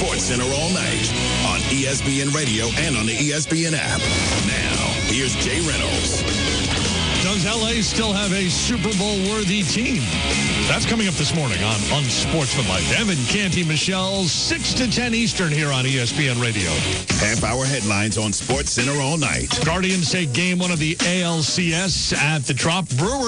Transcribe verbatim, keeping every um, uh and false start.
Sports Center all night on E S P N Radio and on the E S P N app. Now, here's Jay Reynolds. Does L A still have a Super Bowl-worthy team? That's coming up this morning on Unsportsmanlike. Evan Canty, Michelle, six to ten Eastern here on E S P N Radio. Half-hour headlines on Sports Center all night. Guardians take game one of the A L C S at the Trop. Brewers